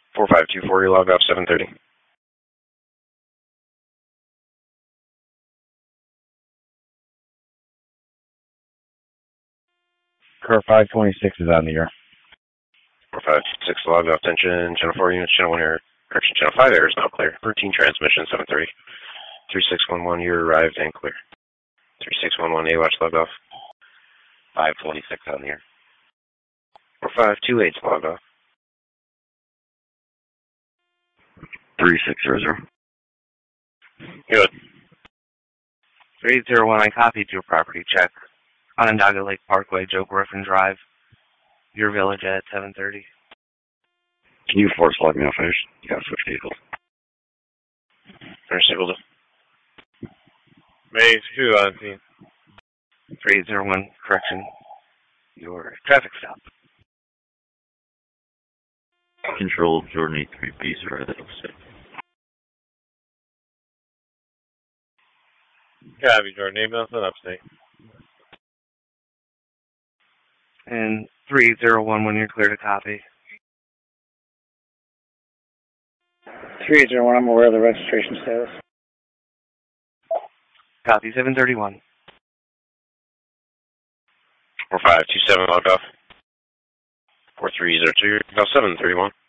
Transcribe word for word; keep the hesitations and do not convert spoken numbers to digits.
four five two four, you logged off seven thirty. Car five twenty-six is on the air. four five six, logged off tension, channel four units, channel one air, correction, channel five air is now clear. Routine transmission, seven thirty. three six one one, you arrived and clear. three six one one, A-Watch logged off. five twenty-six on the air. four five two eight, logged off. three six zero zero. Good. three zero one, I copied your property check. Onondaga Lake Parkway, Joe Griffin Drive. Your village at seven thirty. Can you force log me off first? You got switch vehicles. Understood. Maze two on scene. three zero one, correction. Your traffic stop. Control, Jordan eight three B, right at upstate. Copy, Jordan. Eight Milton, upstate. And three zero one, when you're clear to copy. three zero one, I'm aware of the registration status. Copy, seven thirty-one. four five two seven, logged off. four three zero two, now seven thirty-one.